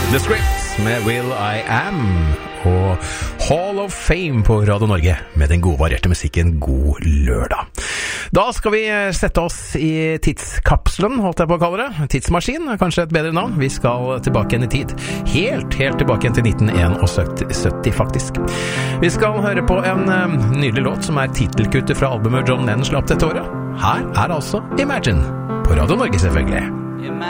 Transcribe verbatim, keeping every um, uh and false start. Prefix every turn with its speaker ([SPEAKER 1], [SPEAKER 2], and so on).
[SPEAKER 1] The Script med Will I Am og Hall of Fame på Radio Norge med den gode varierte musikken God lørdag. Da skal vi sette oss i tidskapselen, holdt jeg på å kalle det. Tidsmaskin er kanskje et bedre navn. Vi skal tilbake igjen i tid. Helt, helt tilbake igjen til nitten sytti faktisk. Vi skal høre på en um, nydelig låt som er titelkuttet fra albumet John Lennon slapp dette året. Her er altså Imagine på Radio Norge selvfølgelig.